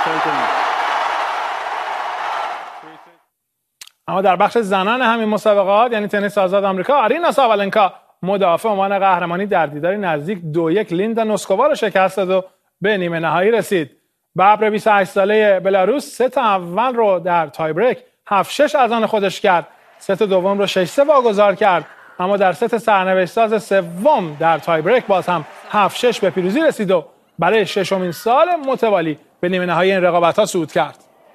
اما در بخش زنان همین مسابقات یعنی تنیس آزاد آمریکا، آرینا سابالنکا مدافع عنوان قهرمانی در دیداری نزدیک 2-1 لیندا نوسکووا رو شکست داد و به نیمه نهایی رسید. ببر 28 ساله بلاروس ست اول رو در تای بریک 7-6 از آن خودش کرد. ست دوم رو 6-3 واگذار کرد، اما در ست سرنوشت ساز سوم در تای بریک باز هم 7-6 به پیروزی رسید و برای ششمین سال متوالی به نیمه نهایی این رقابت‌ها صعود کرد.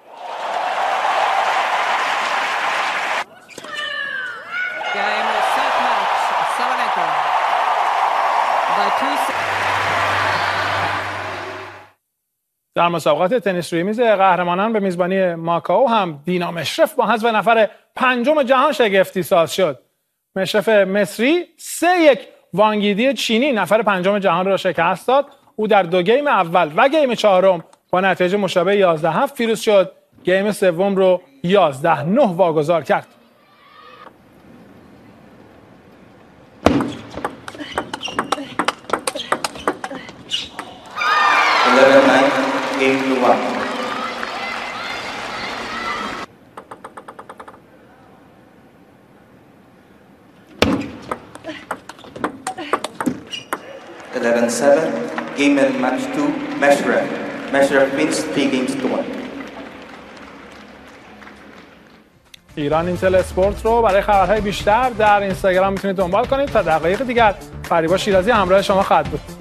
در مسابقات تنیس روی میز قهرمانان به میزبانی ماکائو هم دینا مشرف با حذف نفر پنجم جهان شگفتی ساز شد. مشرف مصری 3-1 وانگیدی چینی نفر پنجم جهان را شکست داد. او در 2 گیم اول و گیم چهارم با نتیجه مشابه 11-7 پیروز شد. گیم سوم رو 11-9 واگذار کرد. Game 1. 11-7. Game and match 2. Meshreff wins 3 games to 1. ایران اینتل اسپورت رو برای خبرهای بیشتر در اینستاگرام میتونید دنبال کنید. تا دقایق دیگر فریبا شیرازی همراه شما خواهد بود.